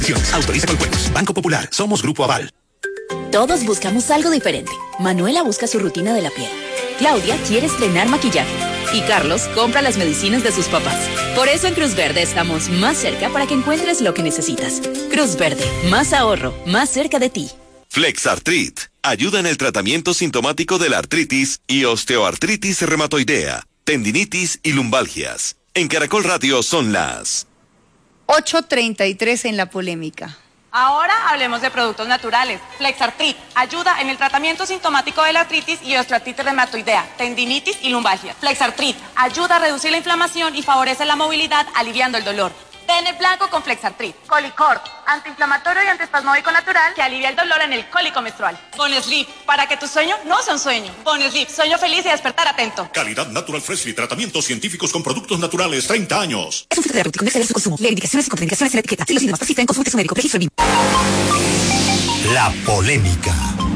Autoriza con juegos. Banco Popular. Somos Grupo Aval. Todos buscamos algo diferente. Manuela busca su rutina de la piel. Claudia quiere estrenar maquillaje. Y Carlos compra las medicinas de sus papás. Por eso en Cruz Verde estamos más cerca para que encuentres lo que necesitas. Cruz Verde. Más ahorro. Más cerca de ti. Flexartrit. Ayuda en el tratamiento sintomático de la artritis y osteoartritis reumatoidea, tendinitis y lumbalgias. En Caracol Radio son las 8:33 en la polémica. Ahora hablemos de productos naturales. Flexartrit ayuda en el tratamiento sintomático de la artritis y osteoartritis reumatoidea, tendinitis y lumbalgia. Flexartrit ayuda a reducir la inflamación y favorece la movilidad, aliviando el dolor. Pene blanco con Flexartrit. Colicort, antiinflamatorio y antiespasmódico natural que alivia el dolor en el cólico menstrual. Bonesleep, para que tu sueño no sea un sueño. Bonesleep, sueño feliz y despertar atento. Calidad Natural Freshly, tratamientos científicos con productos naturales, 30 años. Es un fitoterapéutico, no exceder su consumo. Leer indicaciones y contraindicaciones en la etiqueta. Si los síntomas persisten, consulte su médico. Registro BIM. La polémica.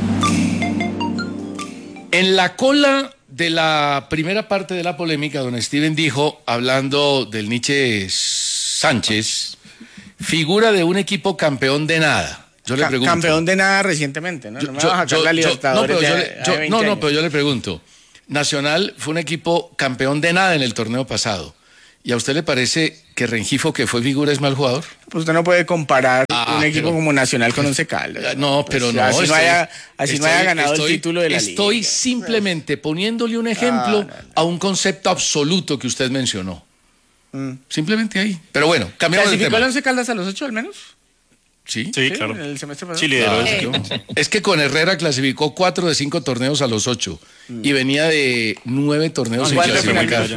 En la cola de la primera parte de la polémica, don Steven dijo, hablando del Nietzsche Sánchez, figura de un equipo campeón de nada. Yo le pregunto. Campeón de nada recientemente, ¿no? No me vas a sacar la Libertadores. Pero yo le pregunto. Nacional fue un equipo campeón de nada en el torneo pasado. ¿Y a usted le parece que Rengifo, que fue figura, es mal jugador? Pues usted no puede comparar un equipo como Nacional con Once Caldas. No, pero no. Así no haya ganado el título de la liga. Estoy simplemente poniéndole un ejemplo a un concepto absoluto que usted mencionó. Simplemente ahí. Pero bueno, cambiamos de tema. ¿Clasificó el Once Caldas a los 8 al menos? Sí, claro. En el semestre pasado. Sí, lideró Es que con Herrera clasificó 4 de 5 torneos a los 8 y venía de 9 torneos sin clasificar.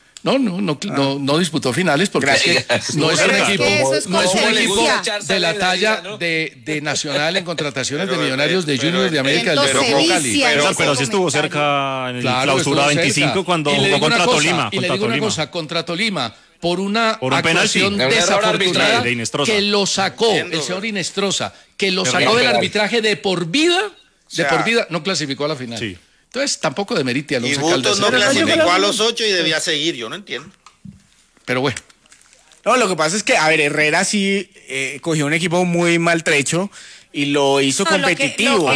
No disputó finales porque no es un equipo de la talla de Nacional en contrataciones de Millonarios, de Juniors de América del Cali. Pero sí estuvo cerca en el clausura 25 cuando jugó contra Tolima. Y le digo una cosa, contra Tolima, por una actuación desafortunada que lo sacó, el señor Inestrosa, que lo sacó del arbitraje de por vida, no clasificó a la final. Sí. Entonces tampoco demerite a los Bustos no clasificó a los 8 y debía seguir, yo no entiendo. Pero bueno. No, lo que pasa es que, a ver, Herrera sí cogió un equipo muy maltrecho y lo hizo competitivo.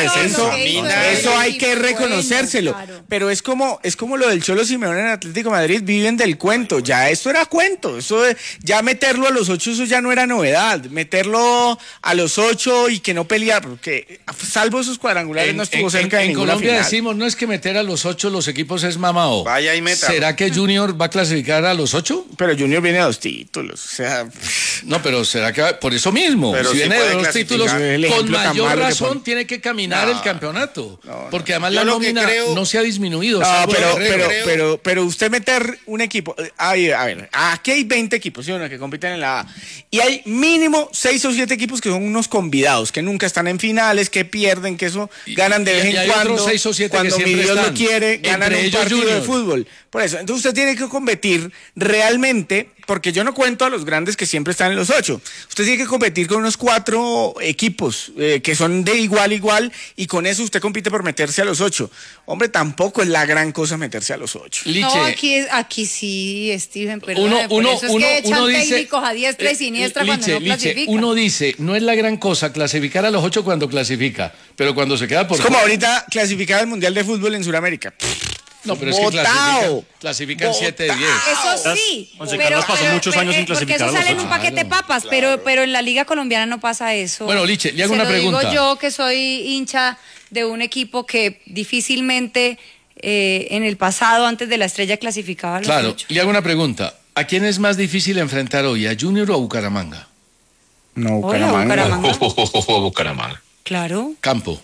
Eso hay que reconocérselo. Claro. Pero es como lo del Cholo Simeone en Atlético de Madrid, viven del cuento. Ya esto era cuento. Ya meterlo a los 8, eso ya no era novedad. Meterlo a los 8 y que no pelear, porque salvo esos cuadrangulares no estuvo cerca de ninguna Colombia final. Decimos, no es que meter a los 8 los equipos es mamao. Vaya y meta. ¿Será que Junior va a clasificar a los 8? Pero Junior viene a 2 títulos, o sea... No, pero ¿será que por eso mismo? Pero si viene de 2 títulos... Con mayor razón tiene que caminar el campeonato, porque además la nómina no se ha disminuido. Pero usted meter un equipo, a ver, aquí hay 20 equipos, ¿sí? Que compiten en la A, y hay mínimo 6 o 7 equipos que son unos convidados, que nunca están en finales, que pierden, que eso ganan de vez en cuando. 6 o 7 cuando mi Dios lo quiere, ganan un partido Junior. de fútbol. Por eso, entonces usted tiene que competir realmente, porque yo no cuento a los grandes que siempre están en los 8. Usted tiene que competir con unos 4 equipos que son de igual a igual, y con eso usted compite por meterse a los 8. Hombre, tampoco es la gran cosa meterse a los 8. No, aquí sí, Steven, perdón. Uno echan técnicos a diestra y siniestra cuando no clasifican. Uno dice, no es la gran cosa clasificar a los 8 cuando clasifica, pero cuando se queda por... Es como ahorita clasificar al Mundial de Fútbol en Sudamérica. No, pero es que clasifican 7 de 10. Eso sí. Once Caldas pasó muchos años sin clasificar. Porque eso sale en un paquete de papas, pero en la Liga Colombiana no pasa eso. Bueno, Liche, le hago una pregunta. Digo yo, que soy hincha de un equipo que difícilmente en el pasado, antes de la Estrella, clasificaba a los 8. Le hago una pregunta. ¿A quién es más difícil enfrentar hoy? ¿A Junior o a Bucaramanga? No, Bucaramanga. Bucaramanga. Claro. Campo.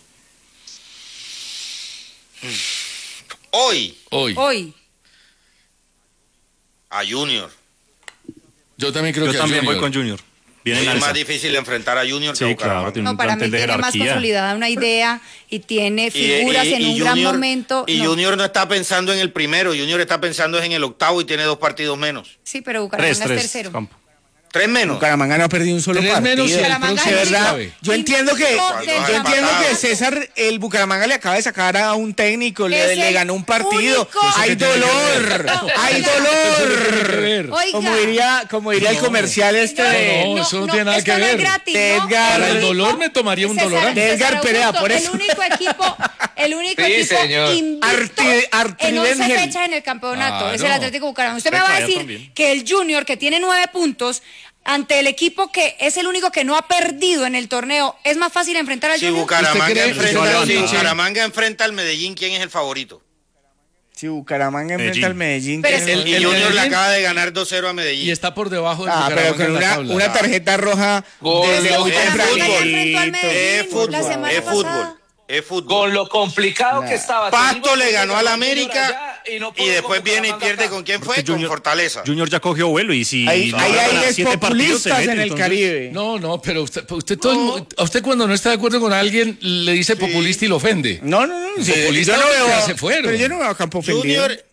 Hoy. A Junior. Yo también creo que a Junior. Yo también voy con Junior. Es más difícil enfrentar a Junior que a Bucaramanga. Claro, para mí tiene más consolidada una idea y tiene figuras en un gran momento. Y Junior no está pensando en el primero, Junior está pensando en el octavo y tiene 2 partidos menos. Sí, pero Bucaramanga es tercero. 3 menos. Bucaramanga no ha perdido un solo 3 partido. menos y el próximo ¿verdad? Yo entiendo que empatado. César, el Bucaramanga le acaba de sacar a un técnico, le ganó un partido. Hay dolor, hay dolor. Como diría el comercial No, eso no tiene nada que ver. De Edgar. Para el dolor me tomaría un dolor. De Edgar Perea, por eso. El único equipo invicto en 11 fechas en el campeonato es el Atlético Bucaramanga. Usted me va a decir que el Junior, que tiene 9 puntos, ante el equipo que es el único que no ha perdido en el torneo, ¿es más fácil enfrentar al Junior? Si Bucaramanga enfrenta al Medellín, ¿quién es el favorito? Si Bucaramanga enfrenta al Medellín. Y Junior le acaba de ganar 2-0 a Medellín. Y está por debajo del Bucaramanga. Pero con una tarjeta roja desde muy tempranito. Es fútbol. Con lo complicado que estaba. Pasto le ganó al América y después viene y pierde con quién fue, con Fortaleza. Junior ya cogió vuelo y si hay populistas en el Caribe. No, pero usted cuando no está de acuerdo con alguien le dice populista y lo ofende. No. Populista ya se fueron. Pero yo no veo a Campo ofendido. Junior,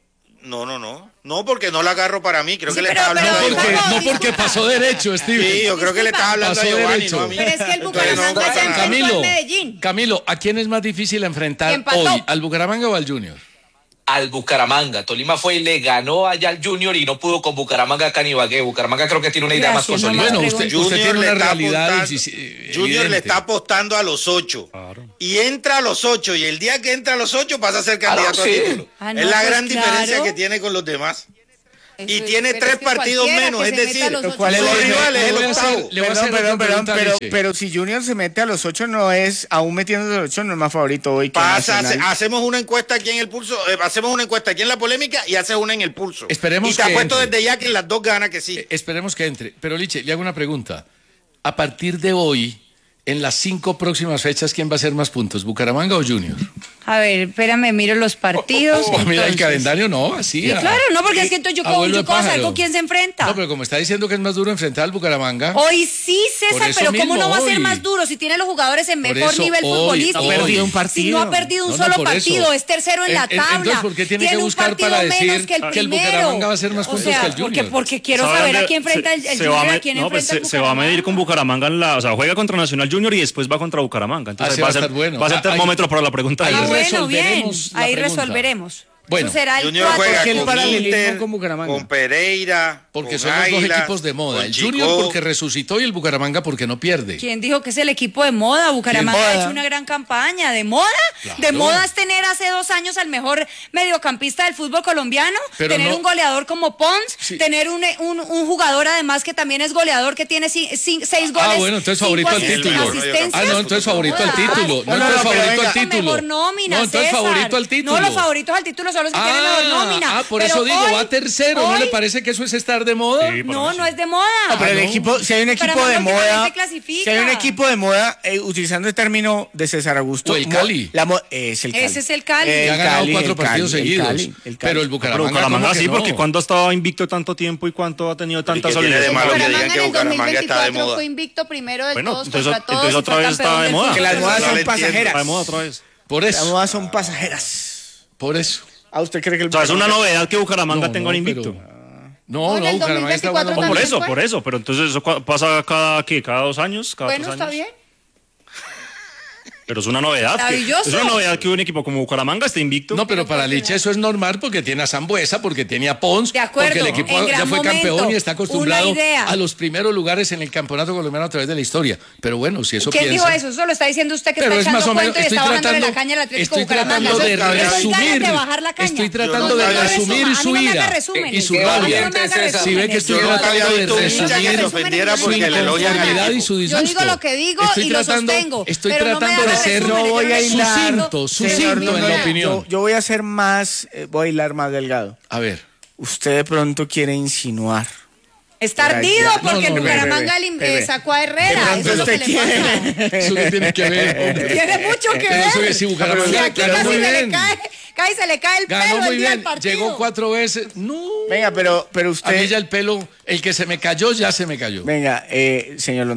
no, porque no la agarro para mí. Creo que le estaba hablando a Giovanni. No porque pasó derecho, Steve. Sí, yo creo que le estaba hablando a Giovanni, no a mí. Pero es que el Bucaramanga se enfrentó al Medellín. Camilo, ¿a quién es más difícil enfrentar hoy? ¿Al Bucaramanga o al Junior? Al Bucaramanga. Tolima fue y le ganó allá al Junior y no pudo con Bucaramanga acá en Ibagué. Bucaramanga creo que tiene una idea más consolidada. Bueno, usted tiene una realidad. Junior le está apostando a los 8. Claro. Y entra a los 8. Y el día que entra a los 8 pasa a ser candidato a título. Es la gran diferencia que tiene con los demás. Y tiene 3 partidos menos, es decir, ¿cuál es el rival? Es el octavo. Perdón, pero si Junior se mete a los 8 no es, aún metiéndose a los 8 no es más favorito hoy que hacemos una encuesta aquí en el pulso, hacemos una encuesta aquí en la polémica y haces una en el pulso. Esperemos y te apuesto desde ya que en las dos gana que sí. Esperemos que entre. Pero Liche, le hago una pregunta. A partir de hoy, en las 5 próximas fechas, ¿quién va a hacer más puntos? ¿Bucaramanga o Junior? A ver, espérame, miro los partidos. Mira el calendario, no, así. Sí, claro, no, porque es que entonces yo puedo saber con quién se enfrenta. No, pero como está diciendo que es más duro enfrentar al Bucaramanga. Hoy sí, César, pero ¿cómo no va a ser más duro si tiene los jugadores en mejor nivel futbolístico? Ha perdido un partido. Si no ha perdido un solo partido, es tercero en la tabla. Entonces, ¿por qué tiene que buscar para decir que el Bucaramanga va a ser más puntos que el Junior? Porque quiero saber a quién enfrenta el Junior, a quién enfrenta el Bucaramanga. Se va a medir con Bucaramanga o sea, juega contra Nacional Junior y después va contra Bucaramanga. Entonces va a ser termómetro para la pregunta. Ahí resolveremos. Bueno, será el Junior juega con Inter, con Bucaramanga, con Pereira, porque son los dos equipos de moda. El Junior porque resucitó y el Bucaramanga porque no pierde. ¿Quién dijo que es el equipo de moda? Bucaramanga ha hecho una gran campaña. ¿De moda? Claro. ¿De moda es tener hace 2 años al mejor mediocampista del fútbol colombiano? Pero tener un goleador como Pons, tener un jugador además que también es goleador, que tiene 6 goles. Bueno, entonces favorito al título. No, entonces favorito al título. No, entonces favorito al título. Mejor nómina, no, entonces favorito al título. No, los favoritos al título son los que tienen mejor nómina. Por eso digo, va tercero. ¿No le parece que eso es estar de moda? Sí, no es de moda. Pero el equipo, si hay un equipo de moda, utilizando el término de César Augusto, o el Cali. Es el Cali. Ese es el Cali. Ha ganado 4 partidos seguidos. Pero el Bucaramanga sí, porque cuando ha estado invicto tanto tiempo y cuánto ha tenido tanta solidez. De malo que digan que Bucaramanga está de moda. Fue invicto primero de todos contra todos. Entonces otra vez está de moda. Que las modas son pasajeras. Está de moda otra vez. Por eso. Las modas son pasajeras. Por eso. ¿A usted cree que el es una novedad que Bucaramanga tenga un invicto? No, Bucaramanga está bueno. Por eso. Pero entonces eso pasa cada 2 años. Bueno, está bien. Pero es una novedad. Es una novedad que un equipo como Bucaramanga esté invicto. No, pero para Liche eso es normal porque tiene a Sambuesa, porque tiene a Pons, porque el equipo ya fue campeón y está acostumbrado a los primeros lugares en el campeonato colombiano a través de la historia. Pero bueno, si eso ¿Quién dijo eso? Eso lo está diciendo usted que está echando cuento y está bajándole la caña al Atlético Bucaramanga. Estoy tratando de resumir su ira y su rabia. Si ve que estoy tratando de resumir su inconformidad y su disgusto. Yo digo lo que digo y lo sostengo. Estoy tratando de ser sucinto en la opinión. Yo voy a ser voy a hilar más delgado. A ver. Usted de pronto quiere insinuar. Está ardido porque el Bucaramanga sacó a Herrera. Eso es lo que quiere. Eso que tiene que ver. Tiene mucho que ver. Si Bucaramanga aquí casi se le cae el pelo el día del partido. Llegó 4 veces. No. Venga, pero usted. A mí ya el pelo, el que se me cayó, ya se me cayó. Venga, señor Londoño.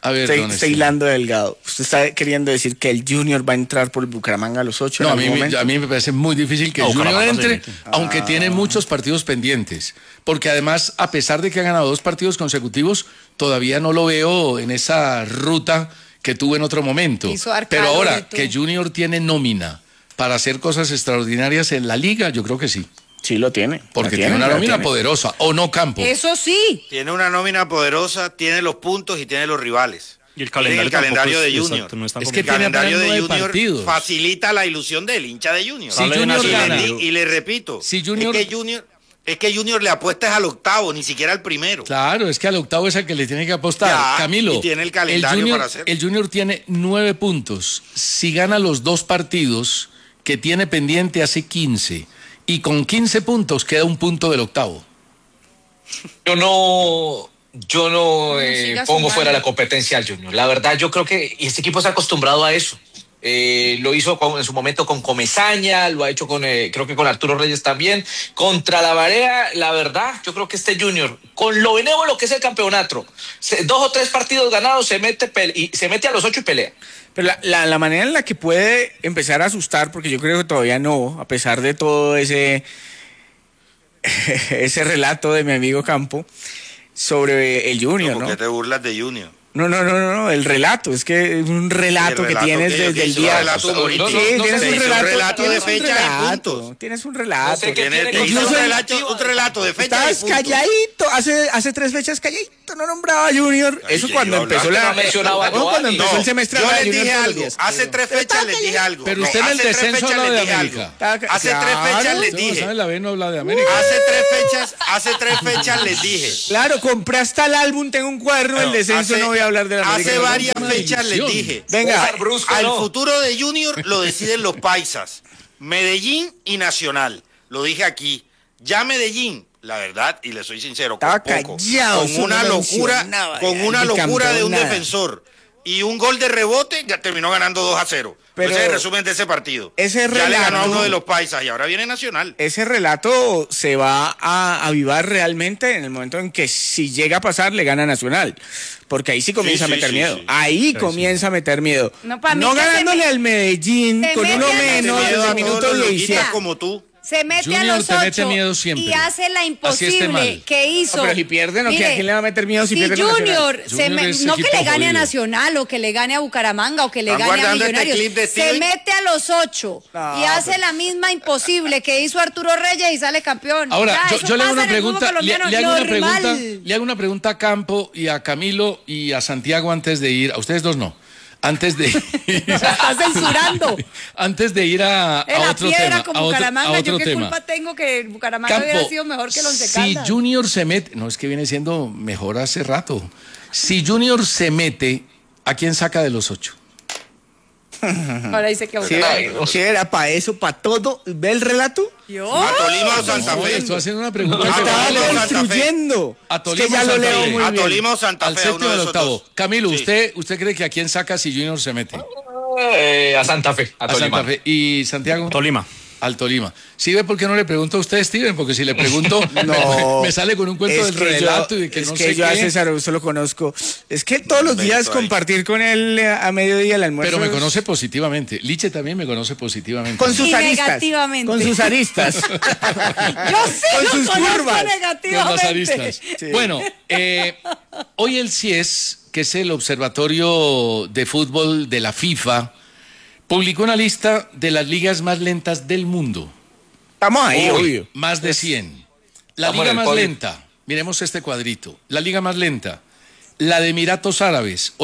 A ver, está hilando delgado. ¿Usted está queriendo decir que el Junior va a entrar por el Bucaramanga a los 8? No, a mí me parece muy difícil que el Junior entre, aunque tiene muchos partidos pendientes. Porque además, a pesar de que ha ganado 2 partidos consecutivos, todavía no lo veo en esa ruta que tuvo en otro momento. Pero ahora que Junior tiene nómina para hacer cosas extraordinarias en la liga, yo creo que sí. Sí lo tiene. Porque tiene una nómina poderosa, ¿o no, Campo? Eso sí. Tiene una nómina poderosa, tiene los puntos y tiene los rivales. Y el calendario de Junior. Exacto, no es que el calendario de Junior partidos. Facilita la ilusión del hincha de Junior. Si Junior gana, y le repito, si Junior... es que Junior le apuesta al octavo, ni siquiera al primero. Claro, es que al octavo es el que le tiene que apostar. Ya, Camilo, y tiene el calendario para hacerlo. El Junior tiene 9 puntos. Si gana los 2 partidos que tiene pendiente, hace 15. Y con 15 puntos queda un punto del octavo. Yo no pongo fuera la competencia al Junior. La verdad, yo creo que este equipo está acostumbrado a eso. Lo hizo en su momento con Comesaña, lo ha hecho creo que con Arturo Reyes también. Contra la Marea, la verdad, yo creo que este Junior, con lo benévolo que es el campeonato, 2 o 3 partidos ganados, se mete a los 8 y pelea. Pero la manera en la que puede empezar a asustar, porque yo creo que todavía no, a pesar de todo ese relato de mi amigo Campo sobre el Junior, ¿no? ¿Por qué te burlas de Junior? No, el relato, es que es un relato que tienes desde el día. Tienes un relato de fecha y puntos. Tienes un relato. Un relato de fecha y puntos. Estás calladito, hace 3 fechas calladito, no nombraba a Junior. Eso cuando empezó el semestre. Yo les dije algo, hace 3 fechas les dije algo. Pero usted en el descenso habla de América. Hace 3 fechas les dije. La vez no habla de América. Hace 3 fechas les dije. Claro, compré hasta el álbum, tengo un cuaderno del descenso, no voy a hablar de la América. Hace varias fechas les dije. Venga, al futuro de Junior lo deciden los paisas, Medellín y Nacional. Lo dije aquí. Ya Medellín, la verdad, y le soy sincero, con una locura de un defensor y un gol de rebote, ya terminó ganando 2-0. Pero ese es el resumen de ese partido. Ya le ganó a uno de los paisas y ahora viene Nacional. Ese relato se va a avivar realmente en el momento en que, si llega a pasar, le gana Nacional. Porque ahí sí comienza a meter miedo. Ahí comienza a meter miedo. No ganándole al Medellín con uno menos de 2 minutos lo hicieron. Como tú. Se mete a los 8 y hace la imposible que hizo. No, pero si pierde, ¿a quién le va a meter miedo si pierde Junior no que le gane a Nacional o que le gane a Bucaramanga o que le gane a Millonarios. Se mete a los 8 y hace la misma imposible que hizo Arturo Reyes y sale campeón. Ahora, yo le hago una pregunta, le hago una pregunta a Campo y a Camilo y a Santiago antes de ir. A ustedes dos no. Antes de estás censurando. Antes de ir a otro tema. Con Bucaramanga, yo qué culpa tengo que Bucaramanga hubiera sido mejor que el Once Caldas. Si Junior se mete, no, es que viene siendo mejor hace rato. Si Junior se mete, ¿a quién saca de los 8? Ahora dice que si era para eso, para todo. ¿Ve el relato? ¿Yo? ¿A Tolima o Santa Fe? Estoy haciendo una pregunta. Estaba construyendo. A Tolima ya lo leo muy bien. A Tolima o Santa Fe. Al 7º o al 8º. Camilo, ¿usted cree que a quién saca si Junior se mete? A Santa Fe. A Tolima. Santa Fe. ¿Y Santiago? Tolima. Al Tolima. ¿Sí ve por qué no le pregunto a usted, Steven? Porque si le pregunto, me sale con un cuento del relato y de que no sé qué. Es que yo a César Augusto lo conozco. Es que todos los días compartir con él a mediodía el almuerzo. Pero me conoce positivamente. Liche también me conoce positivamente. Con sus aristas. Negativamente. Con sus aristas. Yo sí con sus curvas. Negativamente. Con las aristas. Sí. Bueno, hoy el CIES, que es el Observatorio de Fútbol de la FIFA, publicó una lista de las ligas más lentas del mundo. Estamos ahí, obvio. Más de 100. La liga más lenta, miremos este cuadrito. La liga más lenta, la de Emiratos Árabes,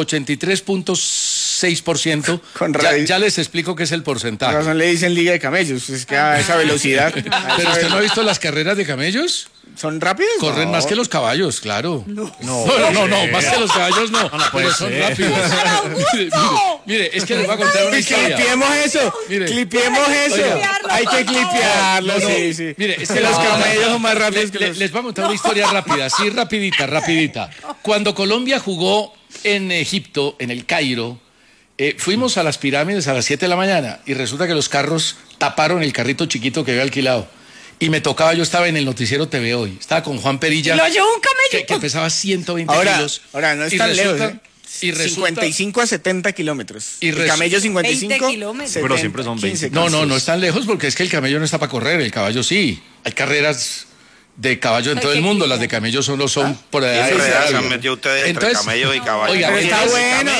83.6%. Ya les explico qué es el porcentaje. Por razón le dicen liga de camellos, es que a esa velocidad. ¿Pero usted no ha visto las carreras de camellos? ¿Son rápidos? Corren más que los caballos, claro. No, más que los caballos no. Pero son rápidos. Mire, es que les voy a contar una historia. Clipiemos eso. Hay que clipearlo. Sí. Mire, es que los camellos son más rápidos que los... Les voy a contar una historia rápida, así rapidita. Cuando Colombia jugó en Egipto, en el Cairo, fuimos a las pirámides a las 7 de la mañana y resulta que los carros taparon el carrito chiquito que había alquilado. Y me tocaba, yo estaba en el noticiero TV Hoy, estaba con Juan Perilla. ¿Lo llevó un camello? Que pesaba 120 kilos. Ahora, no es tan lejos, Y 55 a 70 kilómetros. Y el camello 55. 20 kilómetros. Pero siempre son 20. No es tan lejos porque es que el camello no está para correr, el caballo sí. Hay carreras de caballo en todo el mundo, las de camello son por allá. Se han metido ustedes entre camello y caballo. Oiga, está bueno.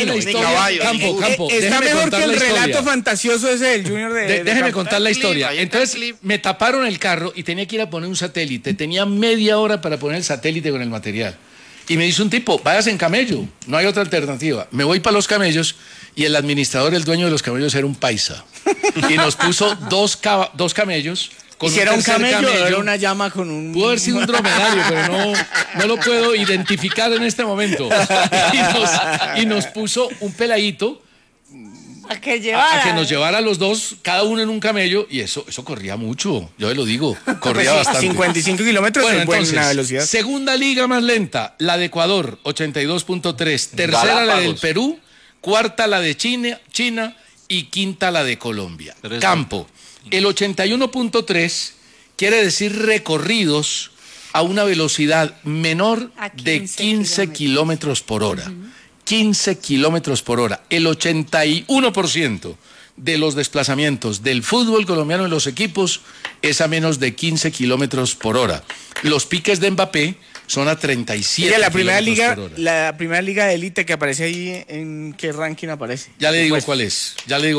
Campo, está mejor que el relato fantasioso ese del Junior déjeme contar la historia. Entonces me taparon el carro y tenía que ir a poner un satélite. Tenía media hora para poner el satélite con el material. Y me dice un tipo, váyase en camello, no hay otra alternativa. Me voy para los camellos y el administrador, el dueño de los camellos era un paisa. Y nos puso dos camellos. ¿Y si era un camello o era una llama con un...? Pudo haber sido un dromedario, pero no lo puedo identificar en este momento. Y nos puso un peladito a que nos llevara a los dos, cada uno en un camello, y eso corría mucho, yo le lo digo, corría bastante. 55 kilómetros bueno, es entonces, buena velocidad. Segunda liga más lenta, la de Ecuador, 82.3, tercera la del Perú, cuarta la de China y quinta la de Colombia. Campo, el 81.3 quiere decir recorridos a una velocidad menor de 15 kilómetros por hora. 15 kilómetros por hora. El 81% de los desplazamientos del fútbol colombiano en los equipos es a menos de 15 kilómetros por hora. Los piques de Mbappé son a 37 Mira, kilómetros por hora. La primera liga de élite que aparece ahí, ¿en qué ranking aparece? Ya le digo cuál es.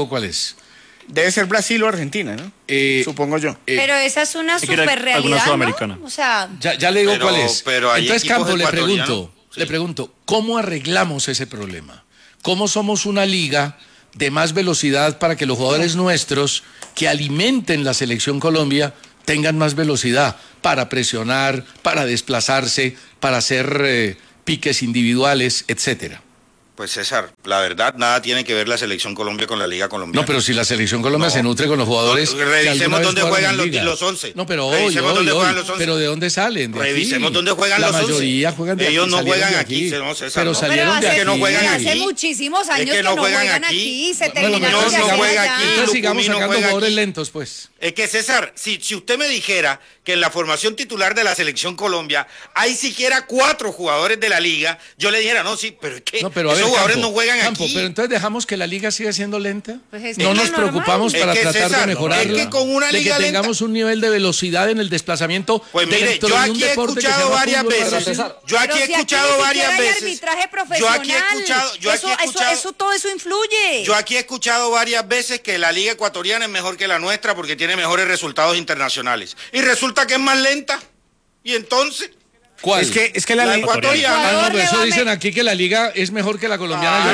Debe ser Brasil o Argentina, ¿no? Supongo yo. Pero esa es una super realidad, sudamericana. ¿no? O sea... Ya le digo cuál es. Pero entonces, Campo, le pregunto, ¿cómo arreglamos ese problema? ¿Cómo somos una liga de más velocidad para que los jugadores nuestros que alimenten la selección Colombia tengan más velocidad para presionar, para desplazarse, para hacer piques individuales, etcétera? Pues César, la verdad, nada tiene que ver la Selección Colombia con la Liga Colombiana. No, pero si la Selección Colombia se nutre con los jugadores... Revisemos dónde juegan los 11. No, pero hoy, pero ¿de dónde salen? Revisemos dónde juegan los 11. La mayoría juegan de aquí. Ellos no juegan aquí, no, César. Pero salieron de aquí. Que no juegan aquí. Hace muchísimos años que no juegan aquí. Se terminaron de hacer allá. Entonces sigamos sacando jugadores lentos, pues. Es que, César, si usted me dijera que en la formación titular de la Selección Colombia hay siquiera 4 jugadores de la Liga, yo le dijera, no, sí, pero es que esos jugadores no juegan aquí. Pero entonces dejamos que la liga siga siendo lenta. Pues no nos preocupamos para tratar de mejorarla. Es que con una liga de que tengamos un nivel de velocidad en el desplazamiento. Pues mire, yo aquí he escuchado varias veces. Yo aquí he escuchado varias veces. Arbitraje profesional. Todo eso influye. Yo aquí he escuchado varias veces que la liga ecuatoriana es mejor que la nuestra porque tiene mejores resultados internacionales. Y resulta que es más lenta. Y entonces... ¿Cuál? Es que la ecuatoriana. No, pero eso dicen aquí que la liga es mejor que la colombiana.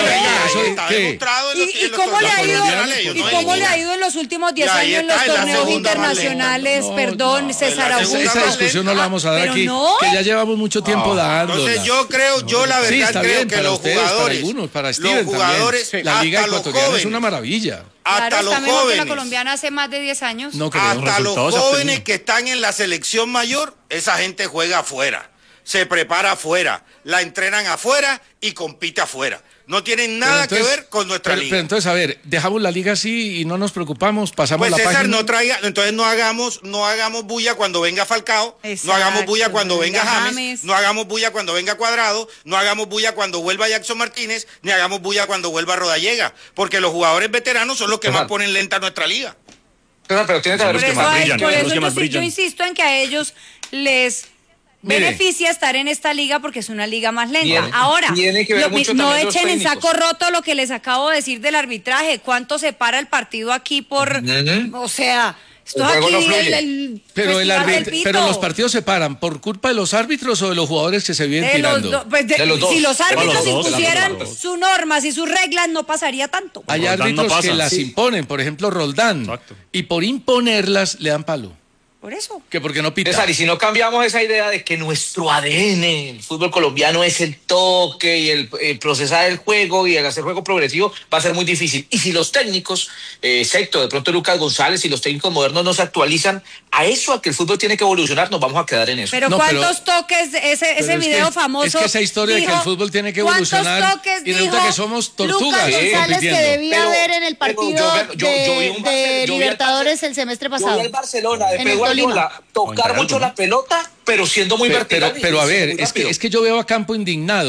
¿Y cómo le ha ido? ¿Y cómo le ha ido en los últimos 10 años en los torneos internacionales? Perdón, César Augusto. Esa discusión no la vamos a dar aquí, que ya llevamos mucho tiempo dándola. Entonces yo la verdad creo que los jugadores, para Steven también, la liga ecuatoriana es una maravilla. Hasta los jóvenes. La colombiana hace más de 10 años. No creo. Hasta los jóvenes que están en la selección mayor, esa gente juega afuera, se prepara afuera, la entrenan afuera y compite afuera. No tienen nada que ver con nuestra liga. Pero entonces, a ver, dejamos la liga así y no nos preocupamos, pasamos la página. Entonces no hagamos bulla cuando venga Falcao, no hagamos bulla cuando venga James, no hagamos bulla cuando venga Cuadrado, no hagamos bulla cuando vuelva Jackson Martínez, ni hagamos bulla cuando vuelva Rodallega, porque los jugadores veteranos son los que más ponen lenta nuestra liga. Pero tiene que haber los que más brillan. Yo insisto en que a ellos les beneficia estar en esta liga porque es una liga más lenta. Ahora, no echen en saco roto lo que les acabo de decir del arbitraje. ¿Cuánto se para el partido aquí por...? O sea... Esto aquí pero los partidos se paran ¿por culpa de los árbitros o de los jugadores que se vienen tirando? De los dos. Si los árbitros impusieran sus normas y sus reglas, no pasaría tanto. Hay árbitros que las imponen, por ejemplo Roldán. Exacto. Y por imponerlas le dan palo. Por eso. Que porque no pita. César, y si no cambiamos esa idea de que nuestro ADN, el fútbol colombiano, es el toque y el procesar el juego y el hacer juego progresivo, va a ser muy difícil. Y si los técnicos, excepto de pronto Lucas González y los técnicos modernos no se actualizan a eso, a que el fútbol tiene que evolucionar, nos vamos a quedar en eso. Pero ¿cuántos toques, ese video famoso? Es que esa historia de que el fútbol tiene que evolucionar y resulta que somos tortugas. Lucas González que debía haber en el partido de Libertadores el semestre pasado. Yo vi el Barcelona de Pedro Guardiola tocar mucho la pelota, pero siendo muy vertical. Pero a ver, es que yo veo a Campo indignado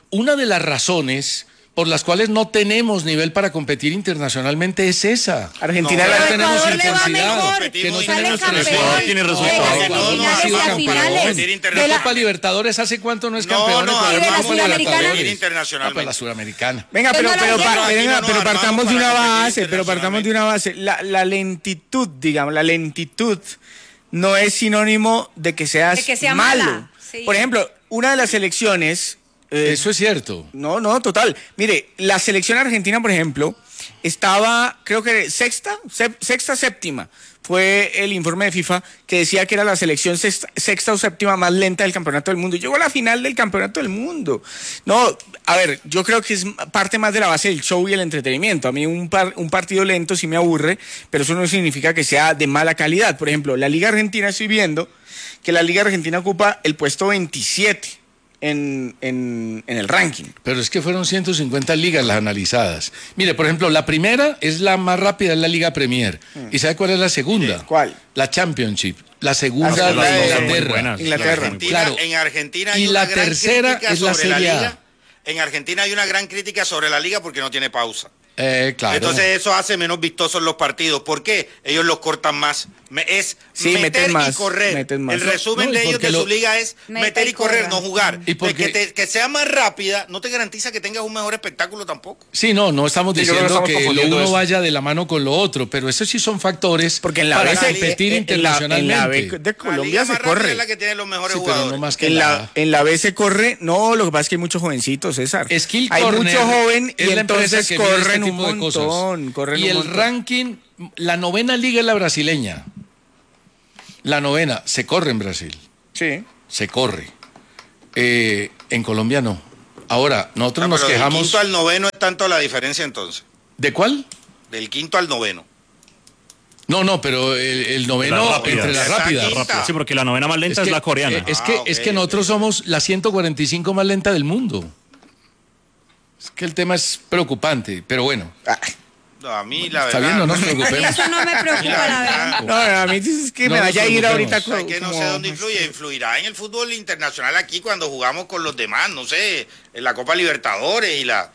una de las razones por las cuales no tenemos nivel para competir internacionalmente es esa. Argentina no tenemos intensidad, que no tenemos resultados. Tiene resultados. No ha sido campeón. La Copa Libertadores, ¿hace cuánto no es campeón? La Sudamericana. La Sudamericana. Venga, pero partamos de una base, La lentitud, digamos, no es sinónimo de que seas malo. Sí. Por ejemplo, una de las selecciones... eso es cierto. No, total. Mire, la selección argentina, por ejemplo, estaba, creo que sexta, séptima. Fue el informe de FIFA que decía que era la selección sexta o séptima más lenta del campeonato del mundo. Y llegó a la final del campeonato del mundo. No, a ver, yo creo que es parte más de la base del show y el entretenimiento. A mí un partido lento sí me aburre, pero eso no significa que sea de mala calidad. Por ejemplo, la Liga Argentina, estoy viendo que la Liga Argentina ocupa el puesto 27 en el ranking. Pero es que fueron 150 ligas las analizadas. Mire, por ejemplo, la primera es la más rápida, es la Liga Premier. ¿Y sabe cuál es la segunda? ¿Cuál? La Championship. La segunda, la de Inglaterra. Claro. En Argentina hay y una la gran tercera crítica es la sobre Serie A. Liga. En Argentina hay una gran crítica sobre la liga porque no tiene pausa. Claro. Entonces eso hace menos vistosos los partidos. ¿Por qué? Ellos los cortan más. Meter y correr. El resumen de ellos de su liga es meter y correr, no jugar. ¿Y que sea más rápida no te garantiza que tengas un mejor espectáculo tampoco. Sí, no estamos diciendo que lo uno vaya de la mano con lo otro, pero esos sí son factores porque en la para B competir internacionalmente. En la B de Colombia se corre. Es la que tiene los mejores jugadores. Pero no más que en la B se corre. No, lo que pasa es que hay muchos jovencitos, César. Hay mucho joven y la entonces que corren este un montón. Y el ranking, la novena liga es la brasileña. La novena, se corre en Brasil. Sí. Se corre. En Colombia no. Ahora, nosotros nos quejamos... Del quinto al noveno es tanto la diferencia entonces. ¿De cuál? Del quinto al noveno. No, pero el noveno entre la rápida. Sí, porque la novena más lenta es la coreana. Es que nosotros somos la 145 más lenta del mundo. Es que el tema es preocupante, pero bueno. No, a mí la verdad. Está bien, no nos preocupemos. Eso no me preocupa, la verdad. No, a mí es que me vaya a ir ahorita con... que no sé dónde influye. Influirá en el fútbol internacional aquí cuando jugamos con los demás, no sé, en la Copa Libertadores y la